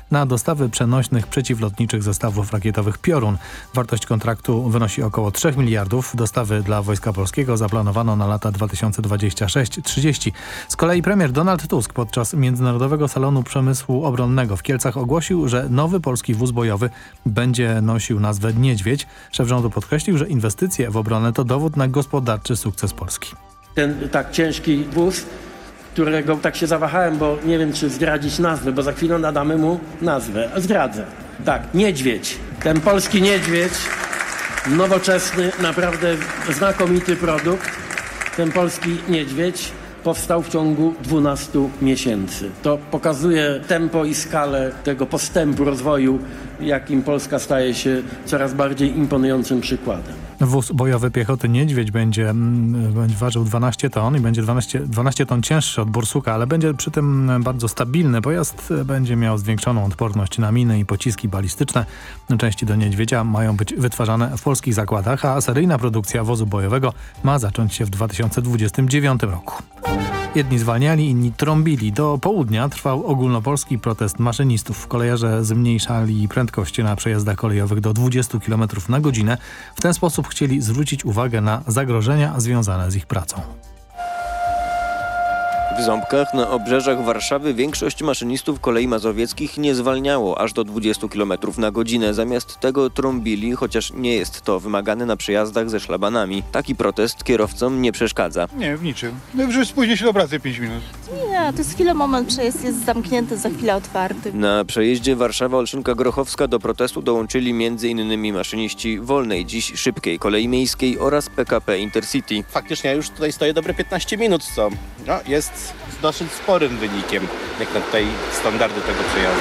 na dostawy przenośnych przeciwlotniczych zestawów rakietowych Piorun. Wartość kontraktu wynosi około 3 miliardów. Dostawy dla Wojska Polskiego zaplanowano na lata 2026-30. Z kolei premier Donald Tusk podczas Międzynarodowego Salonu Przemysłu Obronnego w Kielcach ogłosił, że nowy polski wóz bojowy będzie nosił nazwę Niedźwiedź. Szef rządu podkreślił, że inwestycje w obronę to dowód na gospodarczy sukces Polski. Ten tak ciężki wóz, którego tak się zawahałem, bo nie wiem, czy zdradzić nazwę, bo za chwilę nadamy mu nazwę. Zdradzę. Tak, Niedźwiedź. Ten polski Niedźwiedź, nowoczesny, naprawdę znakomity produkt. Ten polski Niedźwiedź powstał w ciągu 12 miesięcy. To pokazuje tempo i skalę tego postępu rozwoju, jakim Polska staje się coraz bardziej imponującym przykładem. Wóz bojowy piechoty Niedźwiedź będzie ważył 12 ton i będzie 12 ton cięższy od Borsuka, ale będzie przy tym bardzo stabilny. Pojazd będzie miał zwiększoną odporność na miny i pociski balistyczne. Części do Niedźwiedzia mają być wytwarzane w polskich zakładach, a seryjna produkcja wozu bojowego ma zacząć się w 2029 roku. Jedni zwalniali, inni trąbili. Do południa trwał ogólnopolski protest maszynistów. Kolejarze zmniejszali prędkości na przejazdach kolejowych do 20 km na godzinę. W ten sposób chcieli zwrócić uwagę na zagrożenia związane z ich pracą. W Ząbkach na obrzeżach Warszawy większość maszynistów kolei mazowieckich nie zwalniało aż do 20 km na godzinę. Zamiast tego trąbili, chociaż nie jest to wymagane na przejazdach ze szlabanami. Taki protest kierowcom nie przeszkadza. Nie, w niczym. No już spóźnię się do pracy 5 minut. Nie, to jest chwilę moment, przejazd jest zamknięty, za chwilę otwarty. Na przejeździe Warszawa-Olszynka-Grochowska do protestu dołączyli m.in. maszyniści wolnej dziś szybkiej kolei miejskiej oraz PKP Intercity. Faktycznie ja już tutaj stoję dobre 15 minut, co jest z dosyć sporym wynikiem, jak na tutaj standardy tego przejazdu.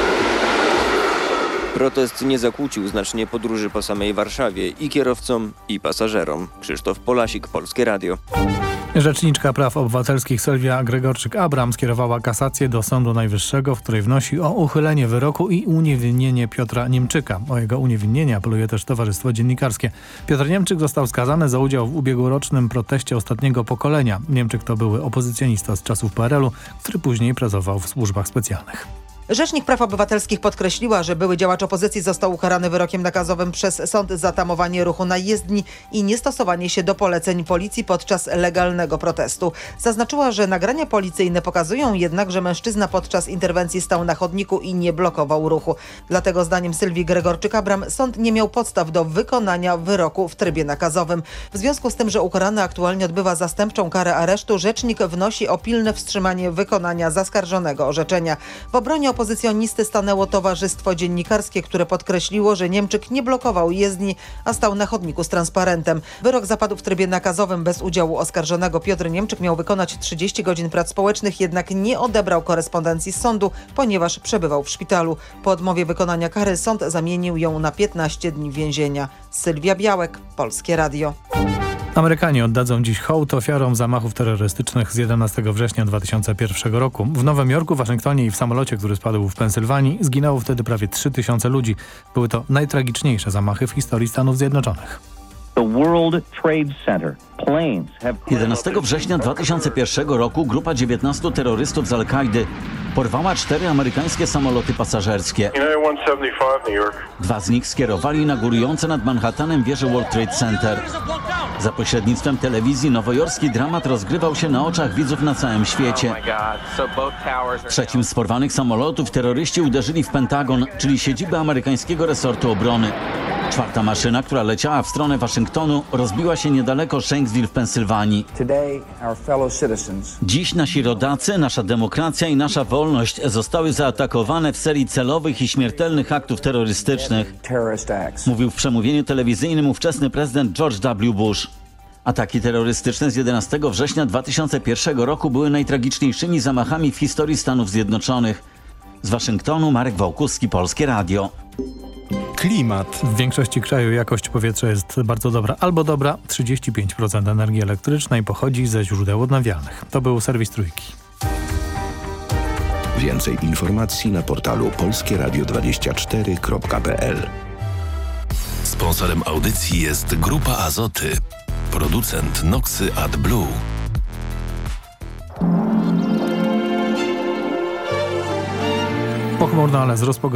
Protest nie zakłócił znacznie podróży po samej Warszawie i kierowcom, i pasażerom. Krzysztof Polasik, Polskie Radio. Rzeczniczka Praw Obywatelskich Sylwia Gregorczyk-Abram skierowała kasację do Sądu Najwyższego, w której wnosi o uchylenie wyroku i uniewinnienie Piotra Niemczyka. O jego uniewinnienie apeluje też Towarzystwo Dziennikarskie. Piotr Niemczyk został skazany za udział w ubiegłorocznym proteście ostatniego pokolenia. Niemczyk to były opozycjonista z czasów PRL-u, który później pracował w służbach specjalnych. Rzecznik Praw Obywatelskich podkreśliła, że były działacz opozycji został ukarany wyrokiem nakazowym przez sąd za tamowanie ruchu na jezdni i niestosowanie się do poleceń policji podczas legalnego protestu. Zaznaczyła, że nagrania policyjne pokazują jednak, że mężczyzna podczas interwencji stał na chodniku i nie blokował ruchu. Dlatego zdaniem Sylwii Gregorczyk-Abram sąd nie miał podstaw do wykonania wyroku w trybie nakazowym. W związku z tym, że ukarany aktualnie odbywa zastępczą karę aresztu, rzecznik wnosi o pilne wstrzymanie wykonania zaskarżonego orzeczenia. W obronie opozycjonisty stanęło Towarzystwo Dziennikarskie, które podkreśliło, że Niemczyk nie blokował jezdni, a stał na chodniku z transparentem. Wyrok zapadł w trybie nakazowym bez udziału oskarżonego. Piotr Niemczyk miał wykonać 30 godzin prac społecznych, jednak nie odebrał korespondencji z sądu, ponieważ przebywał w szpitalu. Po odmowie wykonania kary sąd zamienił ją na 15 dni więzienia. Sylwia Białek, Polskie Radio. Amerykanie oddadzą dziś hołd ofiarom zamachów terrorystycznych z 11 września 2001 roku. W Nowym Jorku, Waszyngtonie i w samolocie, który spadł w Pensylwanii, zginęło wtedy prawie 3000 ludzi. Były to najtragiczniejsze zamachy w historii Stanów Zjednoczonych. 11 września 2001 roku grupa 19 terrorystów z Al-Kaidy porwała 4 amerykańskie samoloty pasażerskie. 2 z nich skierowali na górujące nad Manhattanem wieże World Trade Center. Za pośrednictwem telewizji nowojorski dramat rozgrywał się na oczach widzów na całym świecie. W trzecim z porwanych samolotów terroryści uderzyli w Pentagon, czyli siedzibę amerykańskiego resortu obrony. 4. maszyna, która leciała w stronę Waszyngtonu, rozbiła się niedaleko Shanksville w Pensylwanii. Dziś nasi rodacy, nasza demokracja i nasza wolność zostały zaatakowane w serii celowych i śmiertelnych aktów terrorystycznych, mówił w przemówieniu telewizyjnym ówczesny prezydent George W. Bush. Ataki terrorystyczne z 11 września 2001 roku były najtragiczniejszymi zamachami w historii Stanów Zjednoczonych. Z Waszyngtonu Marek Wałkuski, Polskie Radio. Klimat. W większości kraju jakość powietrza jest bardzo dobra albo dobra. 35% energii elektrycznej pochodzi ze źródeł odnawialnych. To był serwis Trójki. Więcej informacji na portalu polskieradio24.pl. Sponsorem audycji jest Grupa Azoty. Producent Noxy AdBlue. Pochmurno, ale z rozpogodzenia.